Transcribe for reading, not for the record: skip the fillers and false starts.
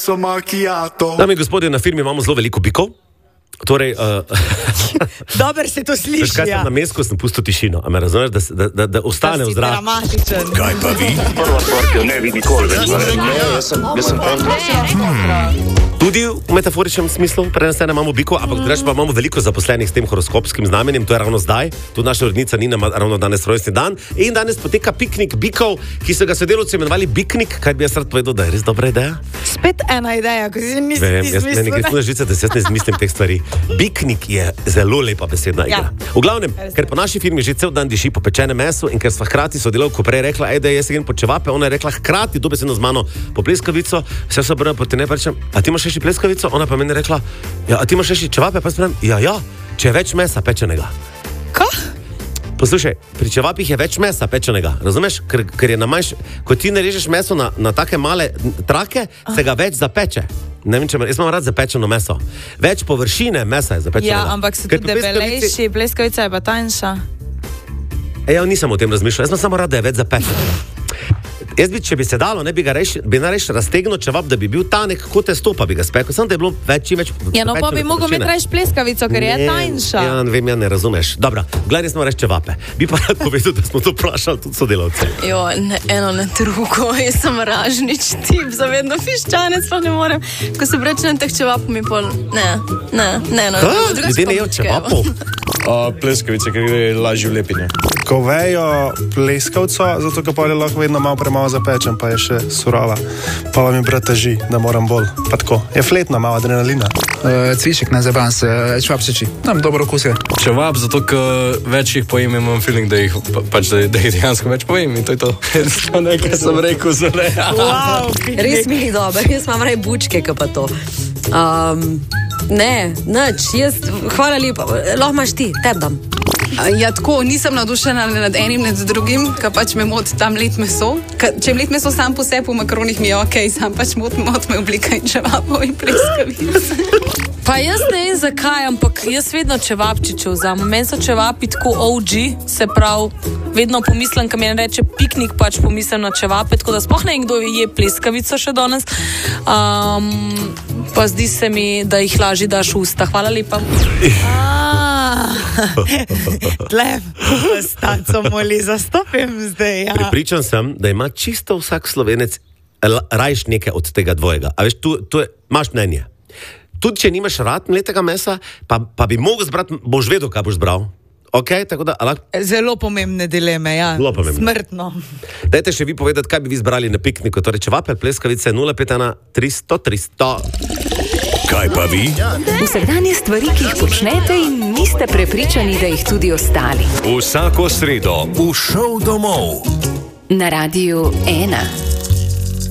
Dame in gospodje, na firmi imamo zelo veliko bikov. Torej, Dober se to sliši. veš, kaj sem na mesku, sem pustil tišino. A me razumeš, da ostane v zraku. Dramatičen. Kaj pa vi? Prva stvar, ki jo ne vidi nikoli več. Jaz sem kontra. Tudi v metaforičnem smislu prenesene imamo biko, ampak drugače pa imamo veliko zaposlenih s tem horoskopskim znamenjem, to je ravno zdaj. Tudi naša urednica Nina ima ravno danes rojstni dan. In danes poteka piknik bikov, ki so ga sodelavci imenovali Biknik, kaj bi jaz rad povedal, da je res dobra ideja. Spet ena ideja, ko si nisem Vem, jaz meni izmislil. gre tu na žice, da se jaz ne izmislim teh stvari. Biknik je zelo lepa besedna igra. V glavnem, ker po naši firmi že cel dan diši po pečenem mesu in ker sva hkrati sodelavko prej rekla, da jaz grem po čevape, ona je rekla hkrati dobesedno z mano po pleskavico, se obrnem po te ne rečem, a ti imaš še pleskavico? Ona pa meni rekla, ja, a ti imaš še čevape? Pa sprem, ja, če je več mesa pečenega. Ko? Poslušaj, pri čevapih je več mesa pečenega, razumeš? Ker je na manjš, ko ti narežeš meso na take male trake, se ga več zapeče. Ne vem, jaz imam rad zapečeno meso. Več površine mesa je zapečenega. Ja, ampak so tudi debelejši, pleskavica je pa tanjša. Ja, nisem o tem razmišljal, jaz sem samo rad, da je več zapečenega. Jaz bi, če bi se dalo, ne bi ga reš raztegnil čevap, da bi bil tanek kot testo, pa bi ga spekel. Samo da je bilo več. Ja, no pa bi mogel imeti reč pleskavico, ker je tanjša. Ja, ne vem, ja ne razumeš. Dobro, gledaj smo reči čevape. Bi pa rad povedal, da smo to vprašali tudi sodelavce. Jo, ne eno, ne drugo, jaz sem ražnič tip, zavedno fiščanec, pa ne morem. Ko se brečem teh čevapov, mi pol, ne, Ljudje ne jejo čevapov. Pleskavice, ker gre lažje v lepinje. Ko vejo pleskavco, zato ker pa je lahko vedno malo premalo zapečen, pa je še surova. Pa vam je brat teži, da moram bolj. Pa tako, je fletna, malo adrenalina. Cviček, ne zabavam se, čevapčiči. Tam dobro okus je. Čevap, zato ker več jih pojem, imam feeling, da jih dejansko več pojem in to je to. To nekaj sem rekel zelo. Wow, Res mi je dobro, jaz imam raje bučke, kot pa to. Ne, nič, hvala lepa, lahko imaš ti, tebi dam. Ja, tako, nisem navdušena nad enim, nad drugim, ker pač me moti tam let meso. Če let meso sam po sebi v makaronih mi je okej, sam pač moti me oblika in čevapov in pleskavic. Pa jaz ne vem zakaj, ampak jaz vedno čevapčiče vzamem. Meni so čevapi tako OG, se pravi, vedno pomislim, ko mi reče piknik, pač pomislim na čevape, tako da sploh ne vem, kdo je pleskavico še danes. Pa zdi se mi, da jih lažje daš v usta. Hvala lepa. Tlep, staco moli, zastopim zdaj, ja. Pripričan sem, da ima čisto vsak Slovenec rajš nekaj od tega dvojega. A veš, tu imaš mnenje. Tudi če nimaš rad mletega mesa, pa bi mogel zbrati, boš vedel, kaj boš zbral. Okay, tako da, Zelo pomembne dileme, ja. Smrtno. Dajte še vi povedati, kaj bi vi zbrali na pikniku. Torej, čevape, pleskavice, 051 300 300. Kaj pa vi? Vsakdanje stvari, ki jih počnete in niste prepričani, da jih tudi ostali. Vsako sredo v Šov domov. Na Radiu 1.